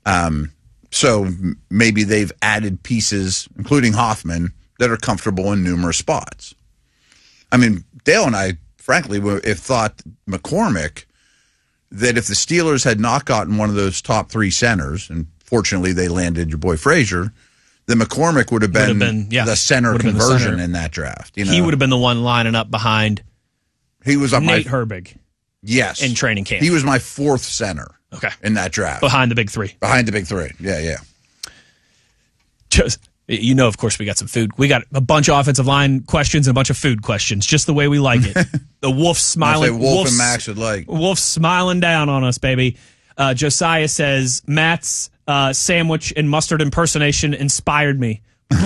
So maybe they've added pieces, including Hoffman, that are comfortable in numerous spots. I mean, Dale and I, frankly, have thought McCormick, that if the Steelers had not gotten one of those top three centers, and fortunately they landed your boy Frazier, then McCormick would have been the center conversion in that draft. You know? He would have been the one lining up behind Nate Herbig. Yes. In training camp. He was my fourth center in that draft. Behind the big three. Behind the big three. Yeah. Of course, we got some food. We got a bunch of offensive line questions and a bunch of food questions, just the way we like it. The Wolf smiling. Wolf and Max would like. Wolf smiling down on us, baby. Josiah says, Matt's sandwich and mustard impersonation inspired me.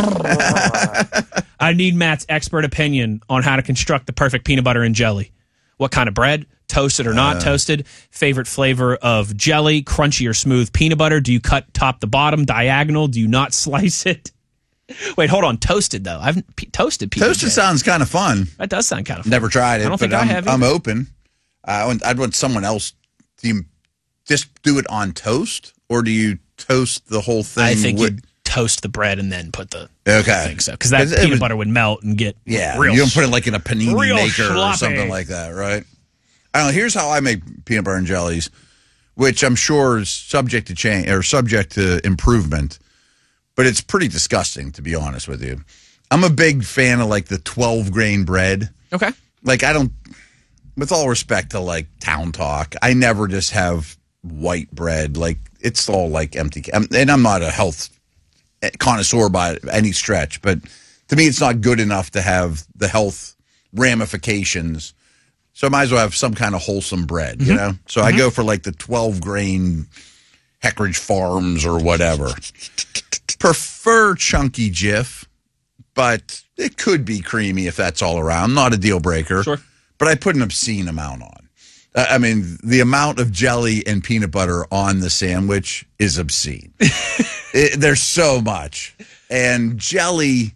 I need Matt's expert opinion on how to construct the perfect peanut butter and jelly. What kind of bread? Toasted or not toasted? Favorite flavor of jelly? Crunchy or smooth peanut butter? Do you cut top to bottom, diagonal? Do you not slice it? Wait, hold on. Toasted, though. I've toasted peanut Toasted sounds kind of fun. That does sound kind of fun. Never tried it. I don't think I have either. I'm open. I'd want someone else. Do you just do it on toast, or do you toast the whole thing? I think you'd toast the bread and then put the I think so. Because that peanut butter would melt and get real. You don't put it like in a panini maker sloppy. Or something like that, right? I don't know. Here's how I make peanut butter and jellies, which I'm sure is subject to change or subject to improvement. But it's pretty disgusting, to be honest with you. I'm a big fan of, like, the 12-grain bread. Okay. Like, I don't, with all respect to, like, Town Talk, I never just have white bread. Like, it's all, like, empty. And I'm not a health connoisseur by any stretch, but to me, it's not good enough to have the health ramifications. So I might as well have some kind of wholesome bread, you know? So I go for, like, the 12-grain Heckridge Farms or whatever. Prefer chunky Jif, but it could be creamy if that's all around. Not a deal breaker. Sure. But I put an obscene amount on. I mean, the amount of jelly and peanut butter on the sandwich is obscene. There's so much. And jelly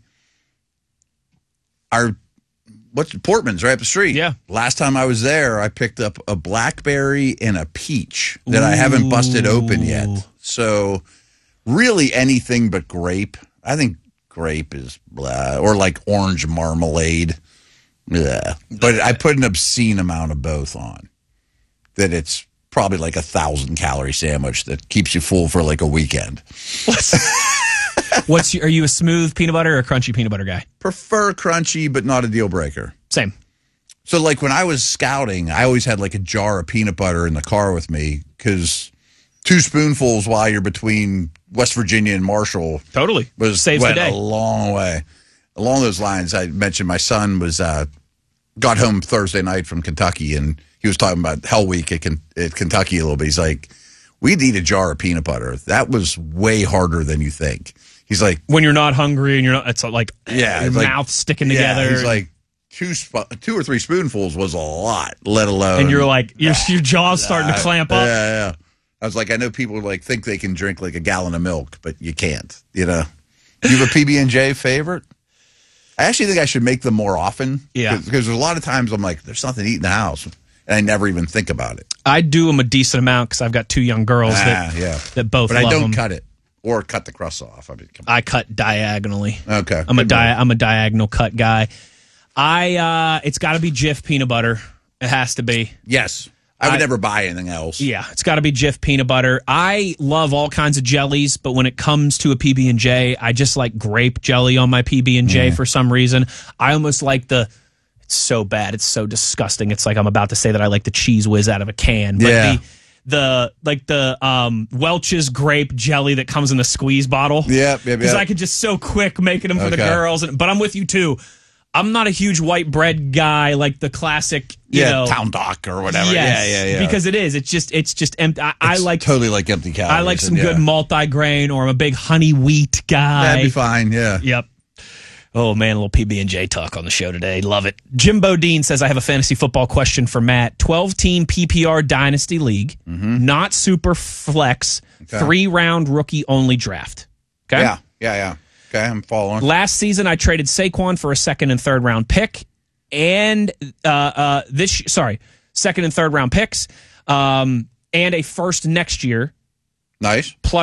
Portman's right up the street. Yeah. Last time I was there, I picked up a blackberry and a peach that I haven't busted open yet. So really anything but grape. I think grape is blah, or like orange marmalade. Yeah. But I put an obscene amount of both on. That it's probably like 1,000-calorie sandwich that keeps you full for like a weekend. Are you a smooth peanut butter or a crunchy peanut butter guy? Prefer crunchy, but not a deal breaker. Same. So like when I was scouting, I always had like a jar of peanut butter in the car with me because 2 spoonfuls while you're between West Virginia and Marshall totally went the day. A long way. Along those lines, I mentioned my son got home Thursday night from Kentucky, and he was talking about Hell Week at Kentucky a little bit. He's like, we'd eat a jar of peanut butter. That was way harder than you think. He's like, when you're not hungry and you're not, it's like your mouth sticking together. He's like, 2 or 3 spoonfuls was a lot, let alone. And you're like, your jaw's starting to clamp up. Yeah. I was like, I know people like think they can drink like a gallon of milk, but you can't. You know, you have a PB&J favorite? I actually think I should make them more often. Yeah, because there's a lot of times I'm like, there's something to eat in the house, and I never even think about it. I do them a decent amount because I've got 2 young girls that both. But I don't them. cut it or cut the crust off. I cut diagonally. Okay, I'm a diagonal cut guy. It's got to be Jif peanut butter. It has to be. Yes. I would never buy anything else. Yeah, it's got to be Jif peanut butter. I love all kinds of jellies, but when it comes to a PB&J, I just like grape jelly on my PB&J for some reason. I almost like it's so bad. It's so disgusting. It's like I'm about to say that I like the Cheese Whiz out of a can. But the Welch's grape jelly that comes in the squeeze bottle. Yep. Because I could just so quick making them for the girls. But I'm with you, too. I'm not a huge white bread guy like the classic, you know, Town Dock or whatever. Yes, Yeah. Because it is. It's just empty. I like totally like empty calories. I like some good multi-grain, or I'm a big honey wheat guy. That'd be fine. Yeah. Yep. Oh man, a little PB&J talk on the show today. Love it. Jimbo Dean says, I have a fantasy football question for Matt. 12-team PPR Dynasty League, not super flex, 3-round rookie only draft. Okay. Yeah. Okay, I'm following. Last season, I traded Saquon for a 2nd and 3rd round pick, and second and third round picks, and a first next year. Nice. Plus